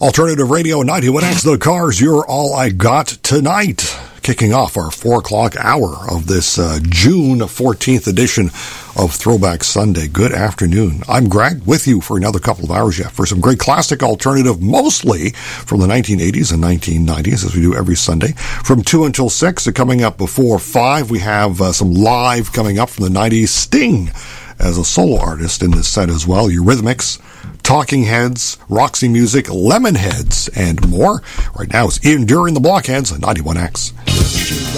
Alternative Radio 91X, The Cars, You're All I Got Tonight. Kicking off our 4 o'clock hour of this June 14th edition of Throwback Sunday. Good afternoon. I'm Greg, with you for another couple of hours yet for some great classic alternative, mostly from the 1980s and 1990s, as we do every Sunday. From 2 until 6, coming up before 5, we have some live coming up from the 90s. Sting as a solo artist in this set as well. Eurythmics, Talking Heads, Roxy Music, Lemonheads, and more. Right now it's Enduring the Blockheads on 91X.